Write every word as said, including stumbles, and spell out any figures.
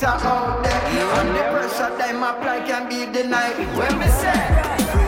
are out there. And the pressure them apply can be denied. When me say